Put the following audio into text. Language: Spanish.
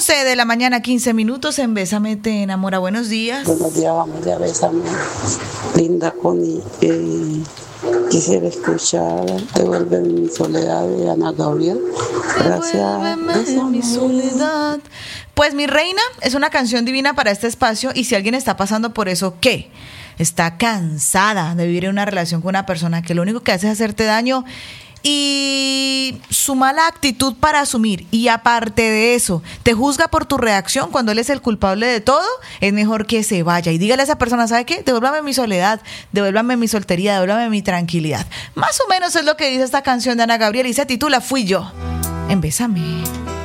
11 de la mañana, 15 minutos en Bésame Te Enamora. Buenos días. Buenos días, familia Bésame. Linda Connie. Quisiera escuchar Devuélveme mi soledad de Ana Gabriel. Gracias. Devuélveme mi soledad. Pues mi reina, es una canción divina para este espacio, y si alguien está pasando por eso, ¿qué? Está cansada de vivir en una relación con una persona que lo único que hace es hacerte daño, y su mala actitud para asumir, y aparte de eso, te juzga por tu reacción cuando él es el culpable de todo, es mejor que se vaya y dígale a esa persona, ¿sabe qué? Devuélvame mi soledad, devuélvame mi soltería, devuélvame mi tranquilidad. Más o menos es lo que dice esta canción de Ana Gabriel y se titula Fui yo, en Bésame.